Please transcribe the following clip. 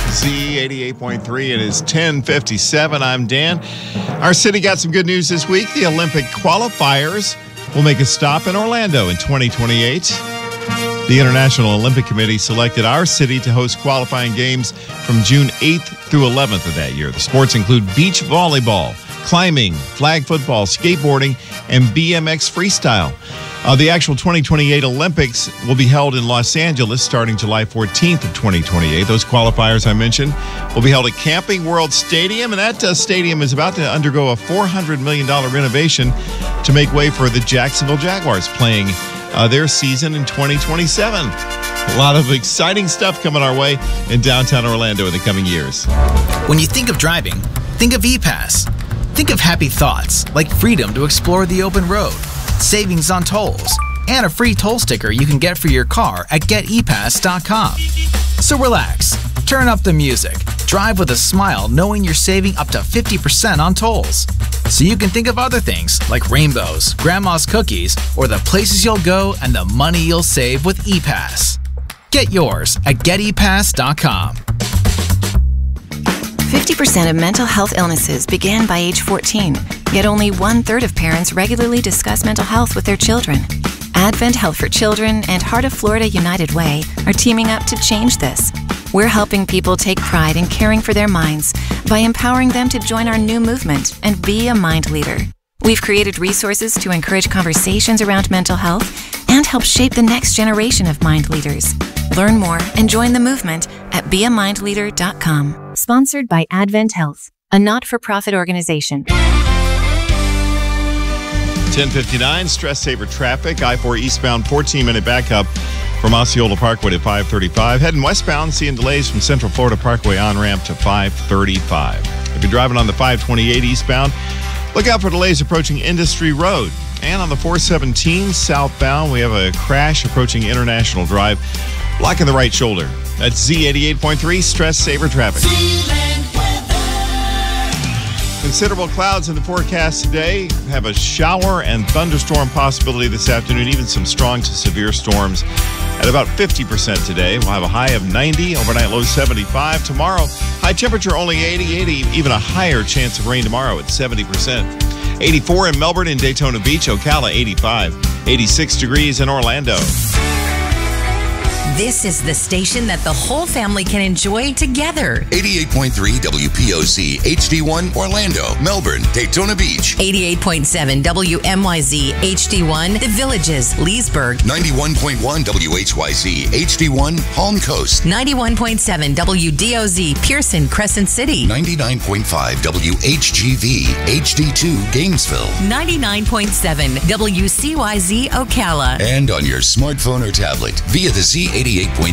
Z88.3. It is 10:57. I'm Dan. Our city got some good news this week. The Olympic qualifiers will make a stop in Orlando in 2028. The International Olympic Committee selected our city to host qualifying games from June 8th through 11th of that year. The sports include beach volleyball, climbing, flag football, skateboarding, and BMX freestyle. The actual 2028 Olympics will be held in Los Angeles starting July 14th of 2028. Those qualifiers I mentioned will be held at Camping World Stadium, and that stadium is about to undergo a $400 million renovation to make way for the Jacksonville Jaguars playing their season in 2027. A lot of exciting stuff coming our way in downtown Orlando in the coming years. When you think of driving, think of ePass. Think of happy thoughts like freedom to explore the open road, savings on tolls, and a free toll sticker you can get for your car at getepass.com. So relax, turn up the music, drive with a smile knowing you're saving up to 50% on tolls. So you can think of other things like rainbows, grandma's cookies, or the places you'll go and the money you'll save with ePass. Get yours at getepass.com. 50% of mental health illnesses begin by age 14, yet only 1/3 of parents regularly discuss mental health with their children. Advent Health for Children and Heart of Florida United Way are teaming up to change this. We're helping people take pride in caring for their minds by empowering them to join our new movement and be a mind leader. We've created resources to encourage conversations around mental health and help shape the next generation of mind leaders. Learn more and join the movement at beamindleader.com. Sponsored by Advent Health, a not-for-profit organization. 10:59, stress saver traffic. I-4 eastbound, 14-minute backup from Osceola Parkway to 535. Heading westbound, seeing delays from Central Florida Parkway on-ramp to 535. If you're driving on the 528 eastbound, look out for delays approaching Industry Road. And on the 417 southbound, we have a crash approaching International Drive, blocking the right shoulder. That's Z88.3, stress saver traffic. Considerable clouds in the forecast today. Have a shower and thunderstorm possibility this afternoon, even some strong to severe storms at about 50% today. We'll have a high of 90, overnight low 75. Tomorrow, high temperature only 80, even a higher chance of rain tomorrow at 70%. 84 in Melbourne and Daytona Beach, Ocala 85, 86 degrees in Orlando. This is the station that the whole family can enjoy together. 88.3 WPOC HD1 Orlando, Melbourne, Daytona Beach. 88.7 WMYZ HD1 The Villages, Leesburg. 91.1 WHYZ HD1 Palm Coast. 91.7 WDOZ Pearson, Crescent City. 99.5 WHGV HD2 Gainesville. 99.7 WCYZ Ocala. And on your smartphone or tablet via the Z88.3